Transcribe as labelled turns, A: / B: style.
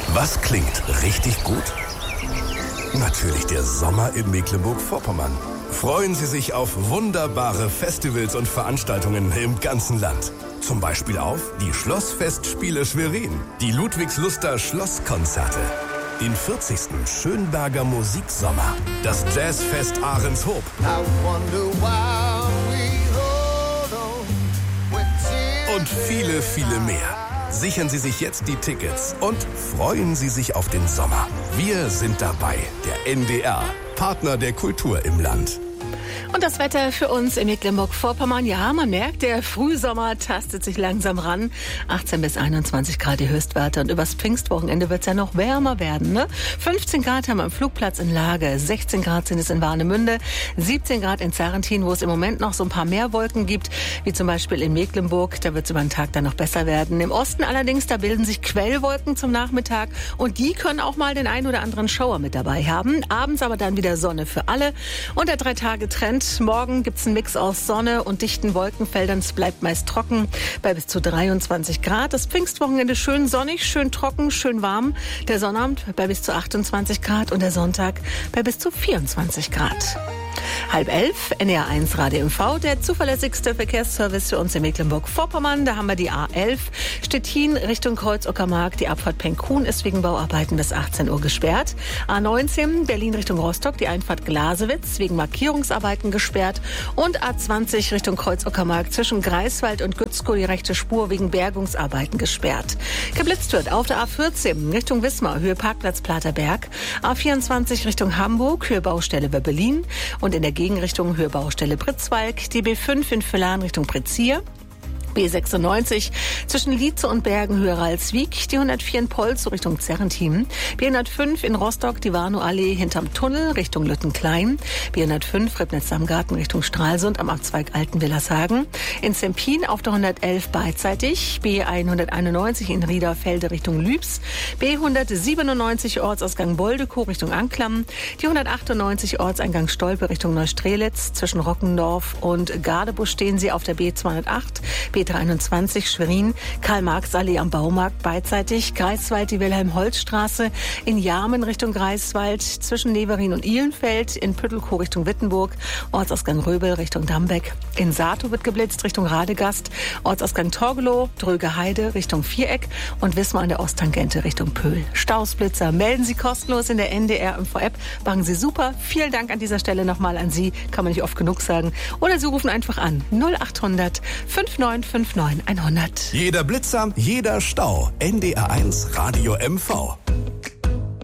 A: Was klingt richtig gut? Natürlich der Sommer in Mecklenburg-Vorpommern. Freuen Sie sich auf wunderbare Festivals und Veranstaltungen im ganzen Land. Zum Beispiel auf die Schlossfestspiele Schwerin, die Ludwigsluster Schlosskonzerte, den 40. Schönberger Musiksommer, das Jazzfest Ahrenshoop und viele, viele mehr. Sichern Sie sich jetzt die Tickets und freuen Sie sich auf den Sommer. Wir sind dabei, der NDR, Partner der Kultur im Land.
B: Und das Wetter für uns in Mecklenburg-Vorpommern, ja, man merkt, der Frühsommer tastet sich langsam ran. 18 bis 21 Grad die Höchstwerte und übers Pfingstwochenende wird es ja noch wärmer werden, ne? 15 Grad haben wir am Flugplatz in Lage, 16 Grad sind es in Warnemünde, 17 Grad in Zarrentin, wo es im Moment noch so ein paar mehr Wolken gibt, wie zum Beispiel in Mecklenburg, da wird es über den Tag dann noch besser werden. Im Osten allerdings, da bilden sich Quellwolken zum Nachmittag und die können auch mal den ein oder anderen Schauer mit dabei haben. Abends aber dann wieder Sonne für alle und der 3-Tage-Trend. Morgen gibt's einen Mix aus Sonne und dichten Wolkenfeldern. Es bleibt meist trocken bei bis zu 23 Grad. Das Pfingstwochenende schön sonnig, schön trocken, schön warm. Der Sonnabend bei bis zu 28 Grad und der Sonntag bei bis zu 24 Grad. 10:30, NDR1 Radio MV, der zuverlässigste Verkehrsservice für uns in Mecklenburg-Vorpommern. Da haben wir die A11 Stettin Richtung Kreuz-Uckermark. Die Abfahrt Penkhuhn ist wegen Bauarbeiten bis 18 Uhr gesperrt. A19 Berlin Richtung Rostock, die Einfahrt Glasewitz wegen Markierungsarbeiten gesperrt. Und A20 Richtung Kreuz-Uckermark zwischen Greifswald und Gützkow die rechte Spur wegen Bergungsarbeiten gesperrt. Geblitzt wird auf der A14 Richtung Wismar, Höhe Parkplatz Platerberg. A24 Richtung Hamburg, Höhe Baustelle bei Berlin. Und in der Gegenrichtung Höhe Baustelle Pritzwalk, die B5 in Villahn Richtung Pretzier. B96 zwischen Lietze und Bergen Höhe Ralswiek, die 104 in Polzow Richtung Zerrentin, B105 in Rostock die Warnow-Allee hinterm Tunnel Richtung Lüttenklein, B105 Ribnitz-Samgarten Richtung Stralsund am Abzweig Altenwillershagen, in Zempin auf der 111 beidseitig, B191 in Riederfelde Richtung Lübs, B197 Ortsausgang Boldekow Richtung Anklam, die 198 Ortseingang Stolpe Richtung Neustrelitz, zwischen Rockendorf und Gardebusch stehen sie auf der B208, B23 Schwerin, Karl-Marx-Allee am Baumarkt beidseitig, Greifswald die Wilhelm-Holz-Straße, in Jarmen Richtung Greifswald, zwischen Neverin und Ihlenfeld, in Püttelkow Richtung Wittenburg, Ortsausgang Röbel Richtung Dambeck, in Satow wird geblitzt Richtung Radegast, Ortsausgang Torgelow, Dröge Heide Richtung Viereck und Wismar an der Osttangente Richtung Pöhl. Stausblitzer melden Sie kostenlos in der NDR-Info-App, machen Sie super. Vielen Dank an dieser Stelle nochmal an Sie, kann man nicht oft genug sagen. Oder Sie rufen einfach an 0800 5959 100.
A: Jeder Blitzer, jeder Stau. NDR1 Radio MV.